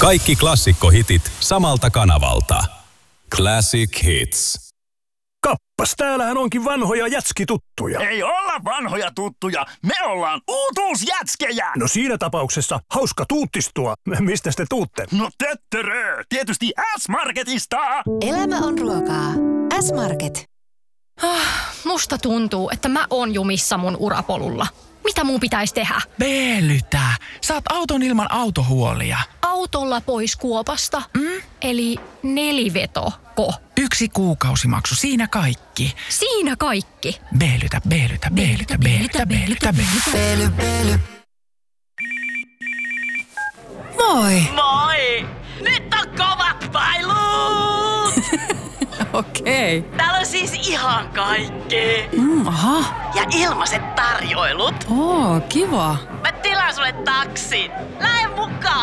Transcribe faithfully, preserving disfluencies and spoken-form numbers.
Kaikki klassikkohitit samalta kanavalta. Classic Hits. Kappas, täällähän onkin vanhoja jätskituttuja. Ei olla vanhoja tuttuja, me ollaan uutuusjätskejä. No siinä tapauksessa hauska tuuttistua. Mistä te tuutte? No töttörö, tietysti S-Marketista. Elämä on ruokaa. S-Market. Ah, musta tuntuu, että mä oon jumissa mun urapolulla. Mitä mun pitäisi tehdä? Veelytä. Saat auton ilman autohuolia. Autolla pois kuopasta? Mm? Eli nelivetoko? Yksi kuukausimaksu, siinä kaikki. Siinä kaikki? Veelytä, veelytä, veelytä, veelytä, veelytä, Veely, veely. Moi! Moi! Nyt on kovat pailut! Okei. Okay. Täällä on siis ihan kaikki. Mm, aha. Ja ilmaiset tarjoilut. Oo, kiva. Mä tilaan sulle taksin. Lähde mukaan!